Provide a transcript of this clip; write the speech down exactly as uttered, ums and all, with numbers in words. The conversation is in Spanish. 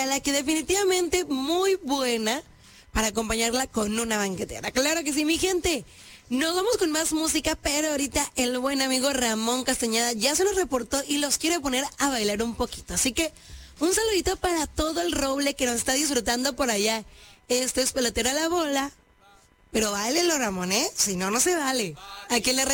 la que definitivamente muy buena para acompañarla con una banquetera. Claro que sí, mi gente. Nos vamos con más música, pero ahorita el buen amigo Ramón Castañeda ya se nos reportó y los quiere poner a bailar un poquito. Así que un saludito para todo el roble que nos está disfrutando por allá. Esto es Pelotero a la Bola. Pero báilelo, Ramón, ¿eh? Si no, no se vale. Aquí en la